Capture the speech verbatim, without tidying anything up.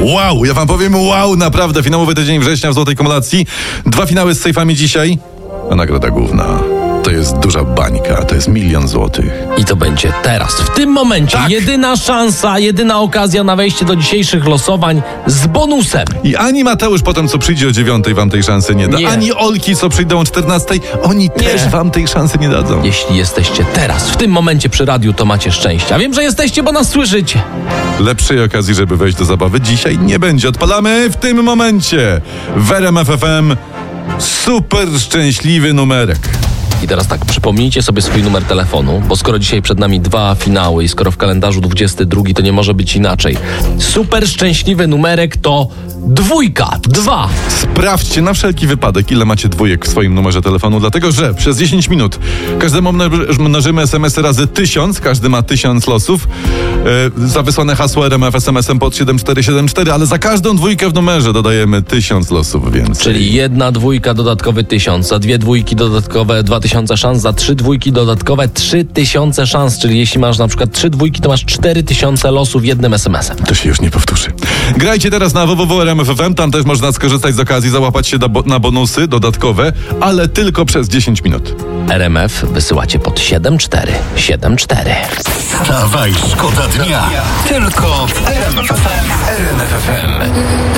Wow, ja wam powiem wow, naprawdę. Finałowy tydzień września w Złotej Kumulacji. Dwa finały z sejfami dzisiaj. A nagroda główna to jest duża bańka, to jest milion złotych. I to będzie teraz, w tym momencie. Tak. Jedyna szansa, jedyna okazja na wejście do dzisiejszych losowań z bonusem. I ani Mateusz potem, co przyjdzie o dziewiątej, wam tej szansy nie da. Nie. Ani Olki, co przyjdą o czternastej, oni też wam tej szansy nie dadzą. Jeśli jesteście teraz, w tym momencie przy radiu, to macie szczęście. A wiem, że jesteście, bo nas słyszycie. Lepszej okazji, żeby wejść do zabawy dzisiaj nie będzie. Odpalamy w tym momencie w R M F F M super szczęśliwy numerek. I teraz tak, przypomnijcie sobie swój numer telefonu, bo skoro dzisiaj przed nami dwa finały i skoro w kalendarzu dwudziesty drugi, to nie może być inaczej. Super szczęśliwy numerek to dwójka, dwa. Sprawdźcie na wszelki wypadek, ile macie dwójek w swoim numerze telefonu, dlatego że przez dziesięć minut każdemu mnożymy es em esy razy tysiąc, każdy ma tysiąc losów, yy, za wysłane hasło R M F es em esem pod siedem cztery siedem cztery, ale za każdą dwójkę w numerze dodajemy tysiąc losów więcej. Czyli jedna dwójka dodatkowy tysiąc, za dwie dwójki dodatkowe dwa tysiące szans, za trzy dwójki dodatkowe trzy tysiące szans, czyli jeśli masz na przykład trzy dwójki, to masz cztery tysiące losów jednym es em esem. To się już nie powtórzy. Grajcie teraz na w w w kropka r m f f m, tam też można skorzystać z okazji, załapać się do, na bonusy dodatkowe, ale tylko przez dziesięć minut. R M F wysyłacie pod siedem cztery siedem cztery. Wstawaj, szkoda dnia. Tylko w R M F F M. R M F F M.